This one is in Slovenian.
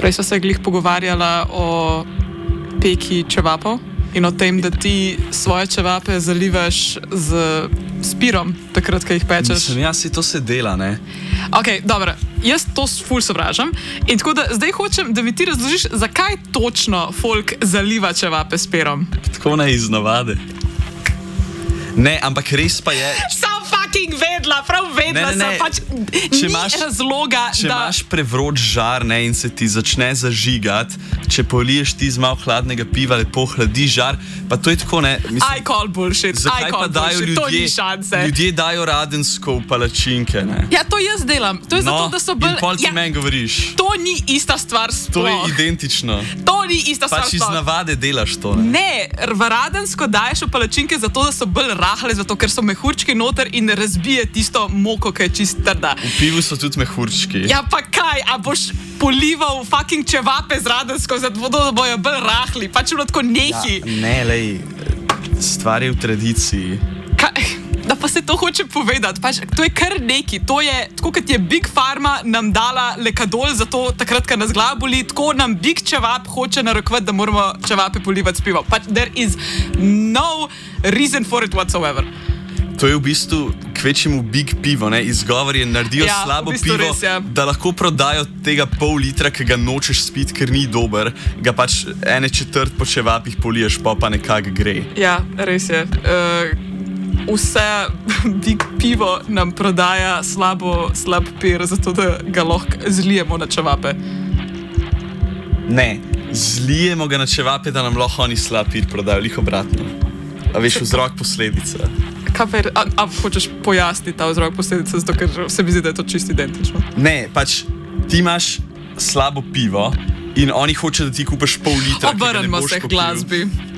Prej so se glih pogovarjala o peki čevapov in o tem, da ti svoje čevape zalivaš s pirom, takrat, ko jih pečeš. Mislim, si to se dela, ne? Ok, dobro, jaz to ful sovražam in tako da zdaj hočem, da mi ti razložiš, zakaj točno folk zaliva čevape s pirom. Tako ne iz navade. Ne, ampak res pa je... Vedla, prav vedla sem, pač ni razloga, če imaš prevroč žar, ne, in se ti začne zažigati, če poliješ ti z malo hladnega piva, lepo hladi žar, pa to je tako, ne, mislim... I call bullshit, to ni šanse. Ljudje dajo radensko v palačinke, ne. Ja, to jaz delam, to je zato, da so bolj... In pol ti meni govoriš. To ni ista stvar sploh. To je identično. To ni ista stvar sploh. Pač iz navade delaš to, ne. Ne, v radensko daješ v palačinke zato, da so bolj rahle, zato, ker so mehurčki noter in razbije tisto moko, ki je čist trda. V pivu so tudi mehurčki. Ja pa kaj, a boš polival fucking čevape z radensko, zato da bojo bolj rahli, pač bilo tako nehi. Ja, ne, lej, stvar je v tradiciji. Kaj? Da pa se to hoče povedati, pač to je kar neki, to je, tako kot je Big Pharma nam dala lekadol, zato takrat, ko nas glava boli, tako nam Big Čevap hoče narekovati, da moramo čevape polivati s pivom. Pač there is no reason for it whatsoever. To je v bistvu kvečjemu big pivo, ne? Izgovor je, naredijo slabo pivo, res, ja. Da lahko prodajo tega pol litra, ki ga nočeš spiti, ker ni dober, ga pač 1/4 po čevapih poliješ, pa nekako gre. Ja, res je. Vse big pivo nam prodaja slab pir, zato da ga lahko zlijemo na čevape. Ne, zlijemo ga na čevape, da nam lahko oni slab pir prodajo, lih obratno. A veš, vzrok posledica. A hočeš pojasniti ta vzrok posledica, zato ker se mi zdi, da je to čisto identično? Ne, pač ti imaš slabo pivo in oni hoče, da ti kupiš pol litra, Obrnimo se k glasbi.